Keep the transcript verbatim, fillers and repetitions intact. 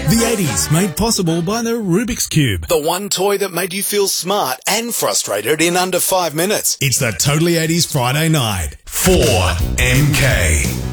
The eighties made possible by the Rubik's Cube. The one toy that made you feel smart and frustrated in under five minutes. It's the Totally eighties Friday night. four M K.